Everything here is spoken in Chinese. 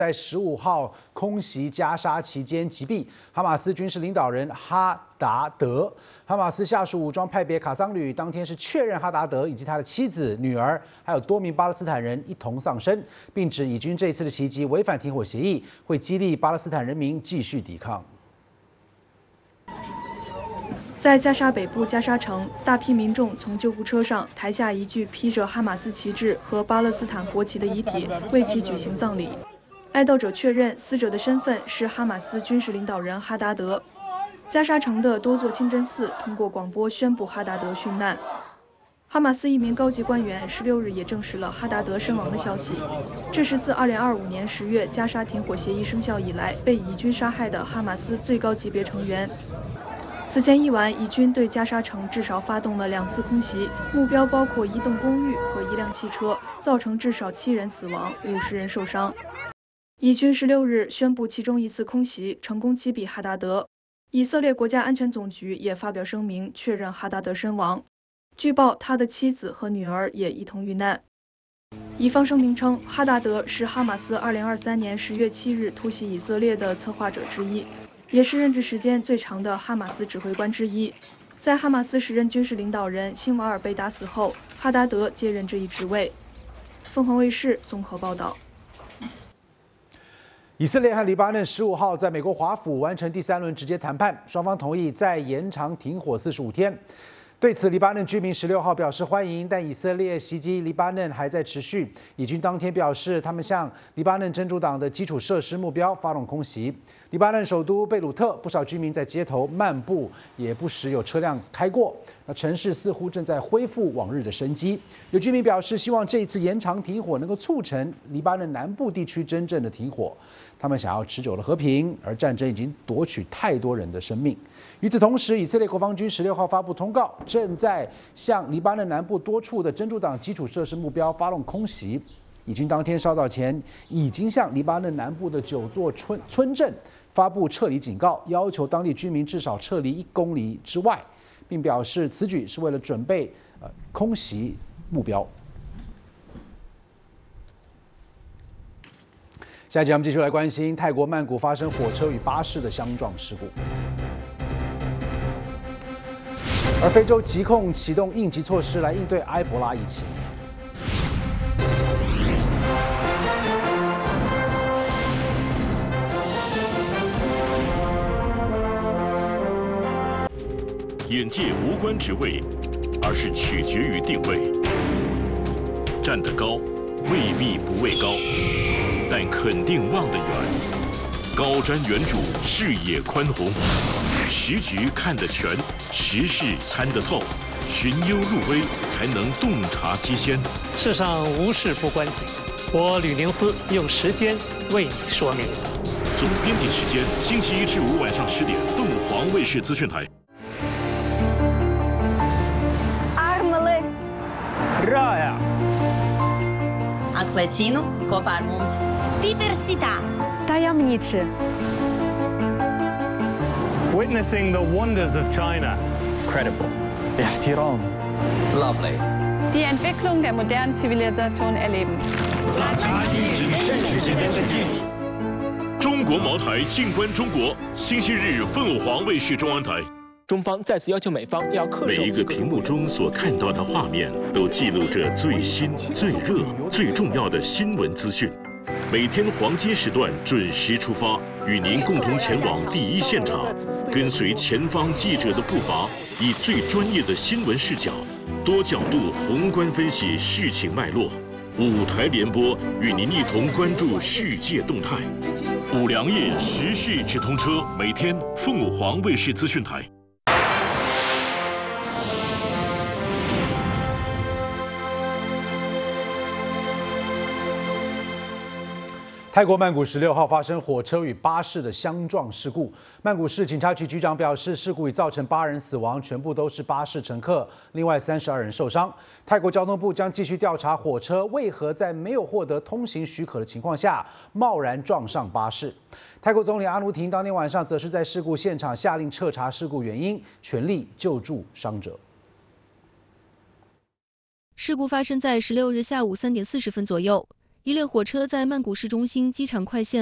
在15号空袭加沙期间击毙哈马斯军事领导人哈达德。哈马斯下属武装派别卡桑旅当天是确认哈达德以及他的妻子、女儿，还有多名巴勒斯坦人一同丧生，并指以军这一次的袭击违反停火协议，会激励巴勒斯坦人民继续抵抗。 在加沙北部加沙城，大批民众从救护车上抬下一具披着哈马斯旗帜和巴勒斯坦国旗的遗体，为其举行葬礼。哀悼者确认死者的身份是哈马斯军事领导人哈达德。加沙城的多座清真寺通过广播宣布哈达德殉难。哈马斯一名高级官员16日也证实了哈达德身亡的消息。这是自2025年10月加沙停火协议生效以来被以军杀害的哈马斯最高级别成员。此前一晚，以军对加沙城至少发动了2次空袭，目标包括一栋公寓和1辆汽车，造成至少7人死亡，50人受伤。以军16日宣布其中一次空袭成功击毙哈达德。以色列国家安全总局也发表声明，确认哈达德身亡。据报，他的妻子和女儿也一同遇难。以方声明称，哈达德是哈马斯2023年10月7日突袭以色列的策划者之一，也是任职时间最长的哈马斯指挥官之一。在哈马斯时任军事领导人辛瓦尔被打死后，哈达德接任这一职位。凤凰卫视综合报道。 以色列和黎巴嫩15号在美国华府完成第3轮直接谈判，双方同意再延长停火45天。对此，黎巴嫩居民16号表示欢迎，但以色列袭击黎巴嫩还在持续。以军当天表示，他们向黎巴嫩真主党的基础设施目标发动空袭。黎巴嫩首都贝鲁特，不少居民在街头漫步，也不时有车辆开过。城市似乎正在恢复往日的生机。有居民表示，希望这一次延长停火能够促成黎巴嫩南部地区真正的停火。他们想要持久的和平，而战争已经夺取太多人的生命。与此同时，以色列国防军16号发布通告，正在向黎巴嫩南部多处的真主党基础设施目标发动空袭。以军当天稍早前已经向黎巴嫩南部的9座村镇发布撤离警告，要求当地居民至少撤离1公里之外，并表示此举是为了准备空袭目标。下一节我们继续来关心泰国曼谷发生火车与巴士的相撞事故。而非洲疾控启动应急措施来应对埃博拉疫情。 眼界无关职位，而是取决于定位。站得高，未必不畏高，但肯定望得远。高瞻远瞩，视野宽宏，时局看得全，时事参得透，寻幽入微，才能洞察机先。 世上无事不关己，我吕宁思用时间为你说明。 总编辑时间：星期1至5晚上10点，凤凰卫视资讯台。 Rāja. Atklēcinu kopā ar mums. Diversitā. Tajemniczy. Witnessing the wonders of China. Credible. Ihtiram. Lovely. Die Entwicklung der modernen Zivilisation erleben. 大家一直是之间的距离。中国茅台，静观中国。星期日，凤凰卫视中央台。 中方再次要求美方要恪守。 每一个屏幕中所看到的画面，都记录着最新、最热、最重要的新闻资讯。每天黄金时段准时出发，与您共同前往第一现场，跟随前方记者的步伐，以最专业的新闻视角，多角度宏观分析事情脉络。5台联播，与您一同关注世界动态。5粮液时事直通车，每天凤凰卫视资讯台。 泰国曼谷16号发生火车与巴士的相撞事故。曼谷市警察局局长表示，事故已造成8人死亡，全部都是巴士乘客，另外32人受伤。泰国交通部将继续调查火车为何在没有获得通行许可的情况下贸然撞上巴士。泰国总理阿努廷当天晚上则是在事故现场下令彻查事故原因，全力救助伤者。 事故发生在16日下午3点40分左右。 一列火车在曼谷市中心机场快线